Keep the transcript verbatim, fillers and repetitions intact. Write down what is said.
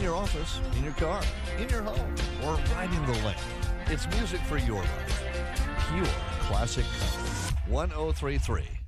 your office, in your car, in your home, or riding the lake. It's music for your life. Pure classic country. one oh three point three